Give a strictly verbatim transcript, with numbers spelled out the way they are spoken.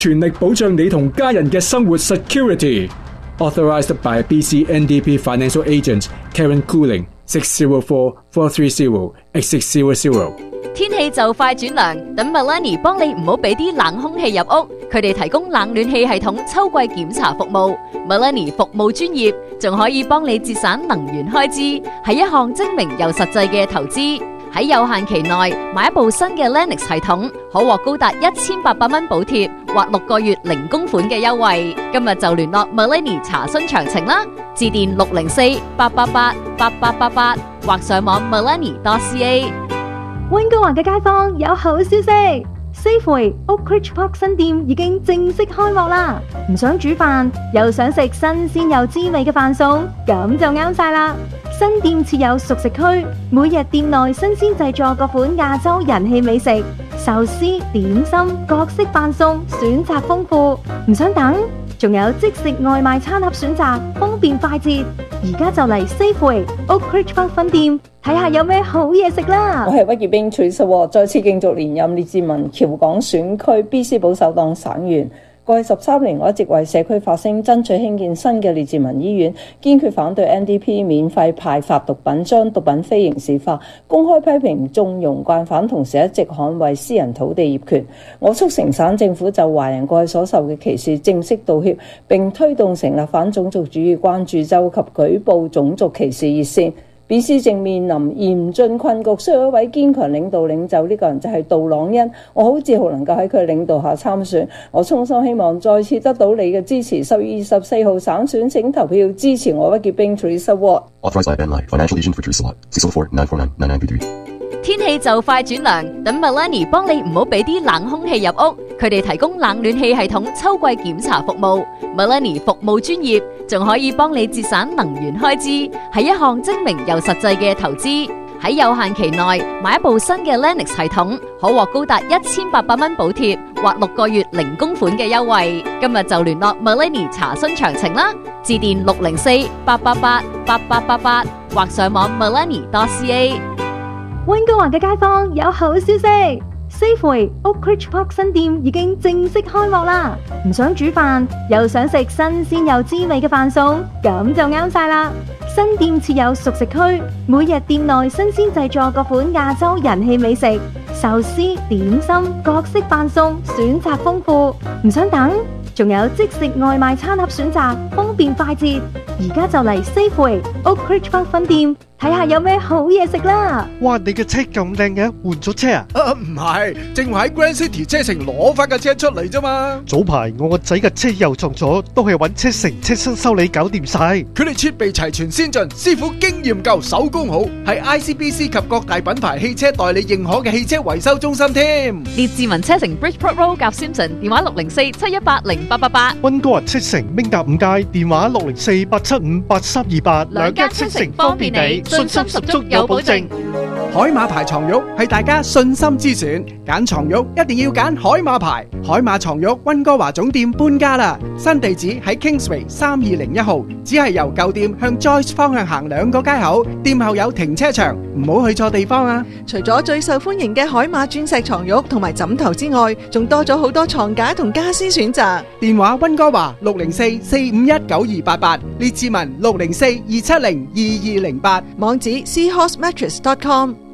全力保障你同家人嘅生活 security。Authorized by B C N D P Financial Agent Karen Cooling six zero four four three zero eight six zero zero。 天氣就快轉涼，等 Melanie 幫你唔好俾啲冷空氣入屋。佢哋提供冷暖氣系統秋季檢查服務。Melanie 服務專業，仲可以幫你節省能源開支，係一項精明又實際嘅投資。喺有限期內買一部新嘅 Lennox 系統，可獲高達一千八百蚊補貼或六個月零供款嘅優惠。今日就聯絡 Melanie 查詢詳情啦，致電六零四八八八八八八八或上網 melanie dot c a。 溫哥華嘅街坊有好消息 ，Safeway Oak Ridge Park 新店已經正式開幕啦！唔想煮飯，又想食新鮮又滋味嘅飯餸，咁就啱晒啦！新店設有熟食區，每日店內新鮮製作各款亞洲人氣美食，壽司、點心、各式飯餸，選擇豐富。唔想等，仲有即食外賣餐盒選擇，方便快捷。而家就嚟 Safeway Oak Ridge Park 分店，睇下有咩好嘢食啦！ 我係屈潔冰 Teresa， 再次競逐連任列治文僑港選區 B C 保守黨省員。過去十三年，我一直為社區發聲，爭取興建新嘅列治文醫院，堅決反對 N D P 免費派發毒品，將毒品非刑事化，公開批評縱容慣犯，同時一直捍衛私人土地業權。我促成省政府就華人過去所受嘅歧視正式道歉，並推動成立反種族主義關注周及舉報種族歧視熱線。B C 正面臨嚴峻困局，需要一位堅強領導領袖，呢、這個人就係杜朗恩。我好自豪能夠喺佢領導下參選，我衷心希望再次得到你嘅支持。十月二十四號省選請投票支持我屈潔冰 Teresa Watt。 Authorized by Ben Lai, Financial Agent for Teresa Watt, six zero four nine four nine nine nine three three。 天氣就快轉涼，等 Melanie 幫你唔好俾啲冷空氣入屋。佢哋提供冷暖氣系統秋季檢查服務。Melanie 服務專業，仲可以幫你節省能源開支，係一項精明又實際嘅投資。喺有限期內買一部新嘅 Lennox 系統，可獲高達一千八百蚊補貼或六個月零供款嘅優惠。今日就聯絡 Melanie 查詢詳情啦，致電六零四八八八八八八八或上網 melanie dot c a。 溫哥華嘅街坊有好消息 ，Safeway Oak Ridge Park 新店已經正式開幕啦！唔想煮飯，又想食新鮮又滋味嘅飯餸，咁就啱晒啦！新店設有熟食區，每日店內新鮮製作各款亞洲人氣美食，壽司、點心、各式飯餸，選擇豐富。唔想等，仲有即食外賣餐盒選擇，方便快捷。而家就嚟 Safeway Oak Ridge Park 分店，睇下有咩好嘢食啦！ 哇，你嘅車咁靚嘅，換咗車啊？ 啊，唔係，正話喺 Grand City 車城攞翻架車出嚟啫嘛。 早排我個仔嘅車又撞咗，都係揾車城車身修理搞掂晒。 佢哋設備齊全先進，師傅經驗夠，手工好，係 I C B C 及各大品牌汽車代理認可嘅汽車維修中心添。 列治文車城 Bridgeport Road 夾 Simpson， 電話六零四七一八零八八八。 溫哥華車城明達五街，電話六零四八七五八三二八。 兩間車城方便你，信心十足有保證。 海馬牌床褥係大家信心之選，揀床褥一定要揀海馬牌。海馬床褥溫哥華總店搬家啦，新地址喺 Kingsway 三二零一號，只係由舊店向 Joyce 方向行兩個街口，店後有停車場，唔好去錯地方啊！ 除咗最受歡迎嘅海馬鑽石床褥同埋枕頭之外，仲多咗好多床架同家私選擇。 電話溫哥華六零四四五一九二八八，列治文六零四二七零二二零八， 網址 seahorse mattress dot com。